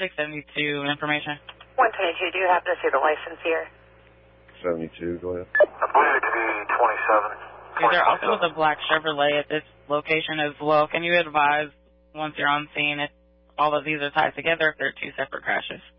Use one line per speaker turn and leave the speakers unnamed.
672 information.
122, do you happen to see the license here?
72, go ahead.
I believe it to be 27.
There also was a black Chevrolet at this location as well. Can you advise, once you're on scene, if all of these are tied together, if they're two separate crashes?